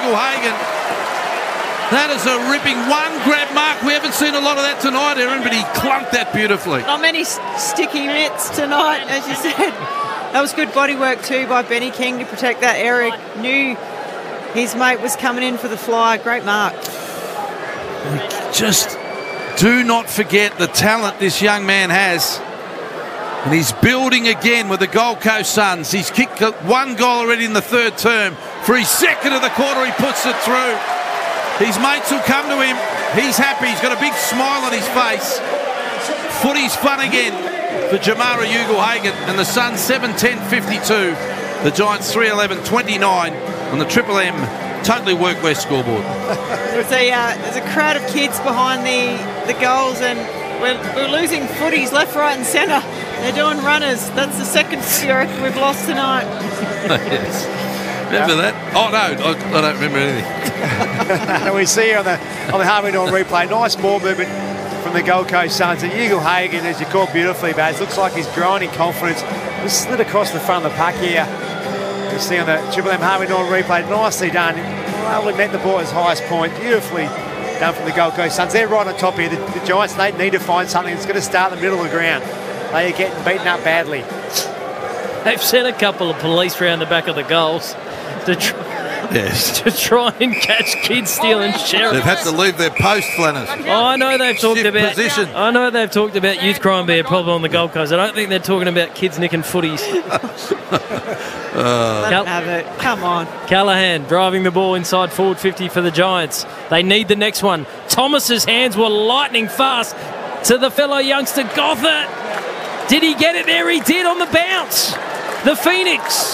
Ugle-Hagan. That is a ripping one-grab mark. We haven't seen a lot of that tonight, Erin, but he clunked that beautifully. Not many sticky mitts tonight, as you said. That was good body work too by Benny King to protect that. Eric knew his mate was coming in for the fly. Great mark. Just do not forget the talent this young man has. And he's building again with the Gold Coast Suns. He's kicked one goal already in the third term. For his second of the quarter, he puts it through. His mates will come to him. He's happy. He's got a big smile on his face. Footy's fun again for Jamarra Ugle-Hagan. And the Suns 7-10-52. The Giants 3-11-29 on the Triple M Totally Workwear scoreboard. There's a crowd of kids behind the goals, and we're losing footies left, right and centre. They're doing runners. That's the second footy we've lost tonight. Yes. Remember that? Oh, no, I don't remember anything. We see here on the Harvey Norman replay, nice ball movement from the Gold Coast Suns. And Ugle-Hagan, as you called beautifully, Baz, looks like he's growing in confidence. Just slid across the front of the pack here. You see on the Triple M Harvey Norman replay, nicely done. Well, met the ball at his highest point. Beautifully done from the Gold Coast Suns. They're right on top here. The Giants, they need to find something that's going to start in the middle of the ground. They are getting beaten up badly. They've sent a couple of police round the back of the goals to try and catch kids stealing sheriff. They've had to leave their post, Flanners. Oh, I know they've talked about position. I know they've talked about youth crime being a problem on the Gold Coast. I don't think they're talking about kids nicking footies. Let them have it. Come on. Callaghan driving the ball inside forward 50 for the Giants. They need the next one. Thomas's hands were lightning fast to the fellow youngster Gothard. Did he get it there? He did on the bounce. The Phoenix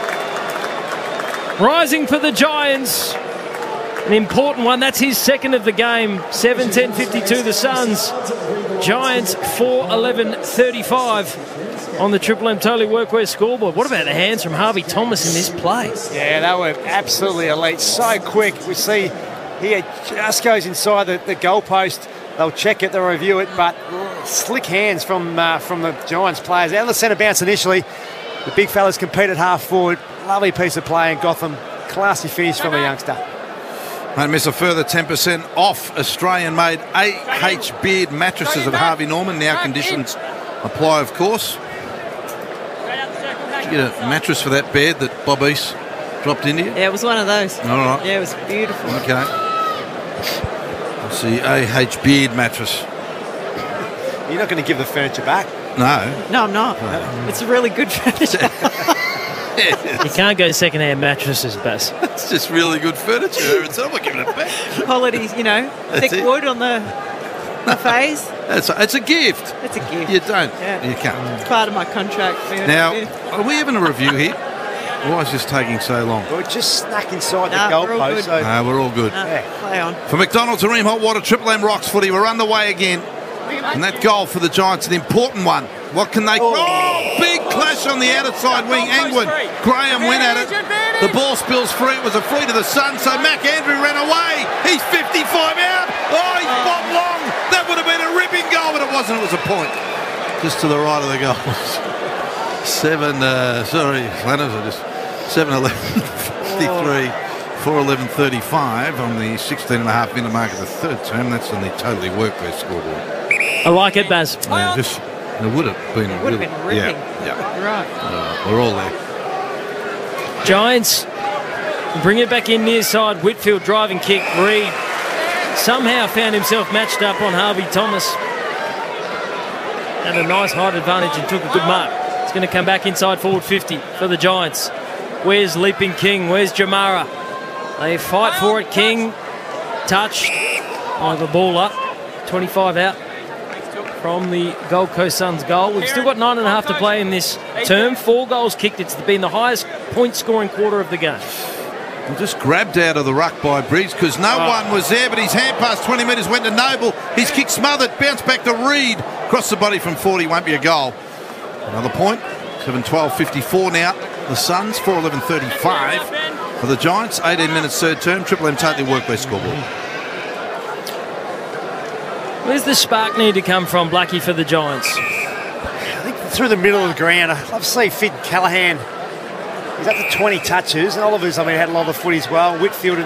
rising for the Giants. An important one. That's his second of the game. 7-10-52 the Suns. Giants 4-11-35 on the Triple M Totally Workwear scoreboard. What about the hands from Harvey Thomas in this play? Yeah, they were absolutely elite. So quick. We see here just goes inside the goalpost. They'll check it, they'll review it, but slick hands from the Giants players. Out of the centre bounce initially. The big fellas compete at half forward. Lovely piece of play, and Gotham, classy finish from the youngster. Don't miss a further 10% off Australian-made AH Beard mattresses at Harvey Norman. Now conditions apply, of course. Did you get a mattress for that bed that Bob East dropped into you? Yeah, it was one of those. All right. Yeah, it was beautiful. Okay. That's the AH Beard mattress. You're not going to give the furniture back? No. No, I'm not. No. It's really good furniture. You can't go second-hand mattresses, Baz. It's just really good furniture. I'm not giving it back. Quality, thick wood on the face. It's a gift. It's a gift. You don't. Yeah. You can't. It's part of my contract. Now, are we having a review here? Why is this taking so long? We're just snuck inside the goalpost. No, we're all good. Play on. For McDonald's Areem Hot Water Triple M Rocks footy, we're underway again. And that goal for the Giants, an important one. What can they... Oh, big clash on the outside wing. Angwin, Graham went at it. The ball spills free. It was a free to the Sun, so Mac Andrew ran away. He's 55 out. Oh, he's bobbed long. That would have been a ripping goal, but it wasn't. It was a point. Just to the right of the goals. 7-11-53. 4-11-35 on the 16.5 minute mark of the third term. That's on the Totally Workwear scoreboard. I like it, Baz. It would have been ripping. Yeah. Right. We're all there. Giants bring it back in near side. Whitfield driving kick. Reed somehow found himself matched up on Harvey Thomas. Had a nice height advantage and took a good mark. It's going to come back inside forward 50 for the Giants. Where's Leaping King? Where's Jamarra? They fight for it. King touched. The ball up. 25 out from the Gold Coast Suns goal. We've still got 9.5 to play in this term. 4 goals kicked. It's been the highest point-scoring quarter of the game. Well, just grabbed out of the ruck by Briggs because no one was there, but his hand pass 20 metres went to Noble. His kick smothered, bounced back to Reed. Cross the body from 40, won't be a goal. Another point. 7-12-54 now. The Suns, 4-11-35 for the Giants. 18 minutes third term. Triple M Totally Workwear scoreboard. Where's the spark need to come from, Blackie, for the Giants? I think through the middle of the ground. I'd love to see Finn Callaghan. He's up to 20 touches, and Oliver's, had a lot of footy as well. Whitfield